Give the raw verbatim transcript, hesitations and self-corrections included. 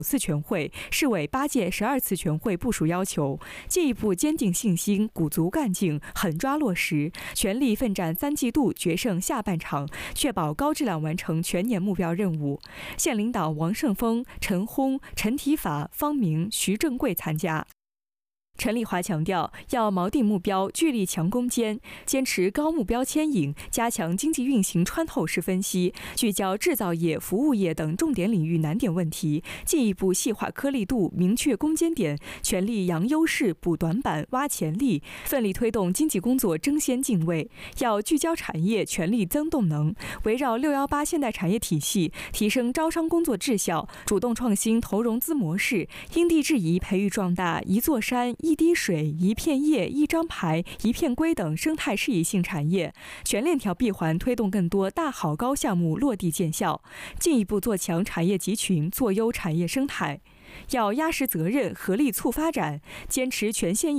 次全会，市委八届十二次全会部署要求，进一步坚定信心，鼓足干劲，狠抓落实，全力奋战三季度，决胜下半场，确保高质量完成全年目标任务。县领导王胜峰、陈轰、陈体法、方明、徐正贵参加。陈丽华强调，要锚定目标，聚力强攻坚，坚持高目标牵引，加强经济运行穿透式分析，聚焦制造业、服务业等重点领域难点问题，进一步细化颗粒度，明确攻坚点，全力扬优势、补短板、挖潜力，奋力推动经济工作争先进位。要聚焦产业，全力增动能，围绕六一八现代产业体系，提升招商工作质效，主动创新投融资模式，因地制宜培育壮大一座山、一滴水、一片叶、一张牌、一片龟等生态适宜性产业，全链条闭环推动更多大好高项目落地见效，进一步做强产业集群，做优产业生态。要压实责任，合力促发展，坚持全县